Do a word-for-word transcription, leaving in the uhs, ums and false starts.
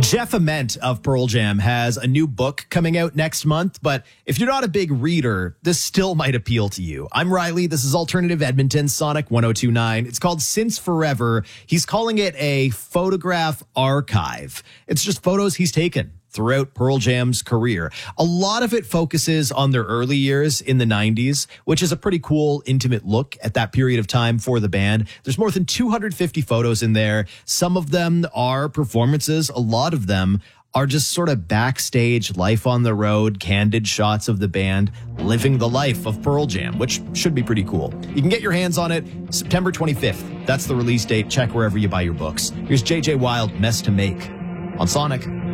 Jeff Ament of Pearl Jam has a new book coming out next month, but if you're not a big reader, this still might appeal to you. I'm Riley. This is Alternative Edmonton, Sonic one oh two point nine. It's called Since Forever. He's calling it a photograph archive. It's just photos he's taken throughout Pearl Jam's career. A lot of it focuses on their early years in the nineties, which is a pretty cool, intimate look at that period of time for the band. There's more than two hundred fifty photos in there. Some of them are performances. A lot of them are just sort of backstage, life on the road, candid shots of the band living the life of Pearl Jam, which should be pretty cool. You can get your hands on it September twenty-fifth. That's the release date. Check wherever you buy your books. Here's J J Wild, Mess to Make on Sonic.